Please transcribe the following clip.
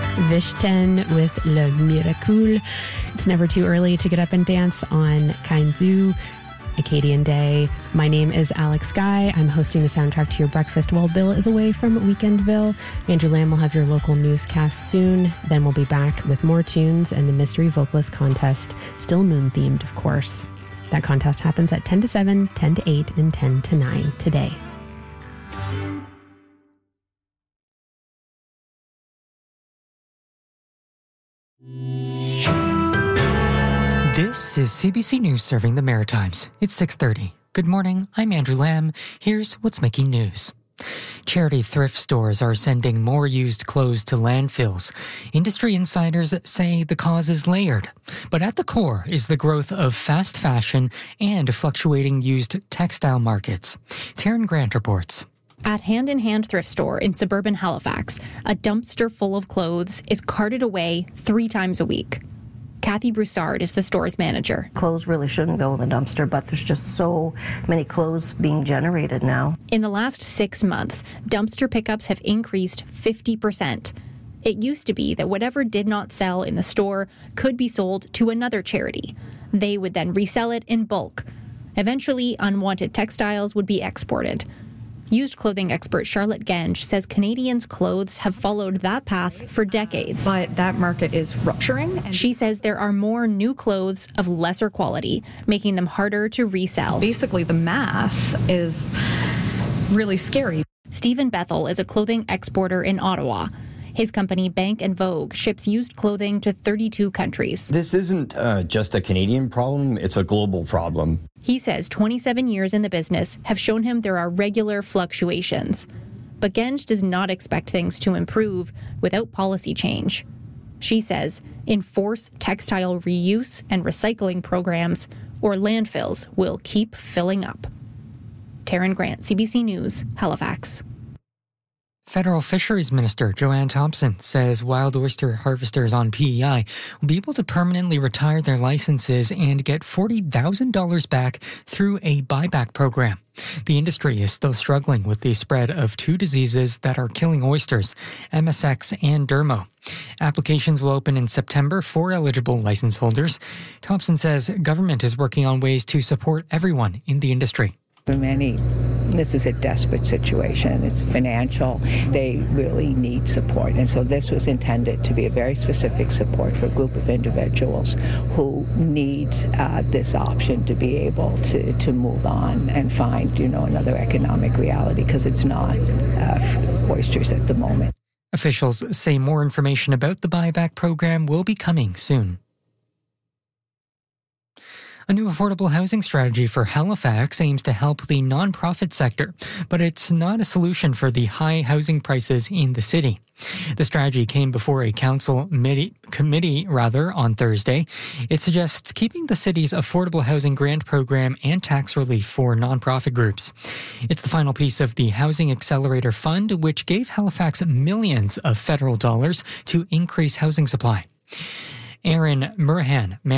Vishten with Le Miracle. It's never too early to get up and dance on Kainzu, Acadian Day. My name is Alex Guy. I'm hosting the soundtrack to your breakfast while Bill is away from Weekendville. Andrew Lamb will have your local newscast soon. Then we'll be back with more tunes and the Mystery Vocalist Contest, still moon themed, of course. That contest happens at 10 to 7, 10 to 8, and 10 to 9 today. This is CBC News serving the Maritimes. It's 6:30. Good morning, I'm Andrew Lamb. Here's what's making news. Charity thrift stores are sending more used clothes to landfills. Industry insiders say the cause is layered, but at the core is the growth of fast fashion and fluctuating used textile markets. Taryn Grant reports. At Hand in Hand thrift store in suburban Halifax, a dumpster full of clothes is carted away 3 times a week. Kathy Broussard is the store's manager. Clothes really shouldn't go in the dumpster, but there's just so many clothes being generated now. In the last 6 months, dumpster pickups have increased 50%. It used to be that whatever did not sell in the store could be sold to another charity. They would then resell it in bulk. Eventually, unwanted textiles would be exported. Used clothing expert Charlotte Genge says Canadians' clothes have followed that path for decades. But that market is rupturing. And she says there are more new clothes of lesser quality, making them harder to resell. Basically, the math is really scary. Stephen Bethel is a clothing exporter in Ottawa. His company, Bank & Vogue, ships used clothing to 32 countries. This isn't just a Canadian problem, it's a global problem. He says 27 years in the business have shown him there are regular fluctuations. But Genge does not expect things to improve without policy change. She says enforce textile reuse and recycling programs, or landfills will keep filling up. Taryn Grant, CBC News, Halifax. Federal Fisheries Minister Joanne Thompson says wild oyster harvesters on PEI will be able to permanently retire their licenses and get $40,000 back through a buyback program. The industry is still struggling with the spread of 2 diseases that are killing oysters, MSX and Dermo. Applications will open in September for eligible license holders. Thompson says government is working on ways to support everyone in the industry. For many, this is a desperate situation. It's financial. They really need support. And so this was intended to be a very specific support for a group of individuals who need this option to be able to move on and find, another economic reality, because it's not oysters at the moment. Officials say more information about the buyback program will be coming soon. A new affordable housing strategy for Halifax aims to help the nonprofit sector, but it's not a solution for the high housing prices in the city. The strategy came before a council committee on Thursday. It suggests keeping the city's affordable housing grant program and tax relief for nonprofit groups. It's the final piece of the Housing Accelerator Fund, which gave Halifax millions of federal dollars to increase housing supply. Aaron Murhan,